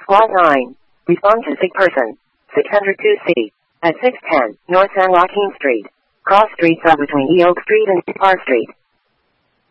Squad 9. Respond to sick person. 602C. At 610 North San Joaquin Street. Cross streets are between E Oak Street and Park Street.